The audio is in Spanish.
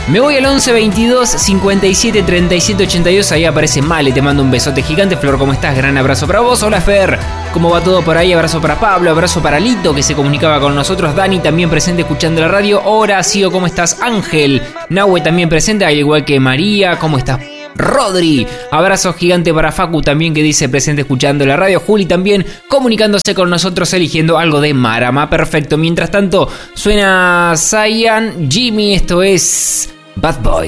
Me voy al 11 22 57 37 82. Ahí aparece Male, te mando un besote gigante. Flor, ¿cómo estás? Gran abrazo para vos. Hola Fer, ¿cómo va todo por ahí? Abrazo para Pablo, abrazo para Lito, que se comunicaba con nosotros. Dani también presente escuchando la radio. Horacio, ¿cómo estás? Ángel, Nahue también presente, al igual que María. ¿Cómo estás? Rodri, abrazo gigante para Facu también, que dice presente escuchando la radio. Juli también comunicándose con nosotros, eligiendo algo de Marama. Perfecto, mientras tanto suena Zayn Jimmy, esto es Bad Boy.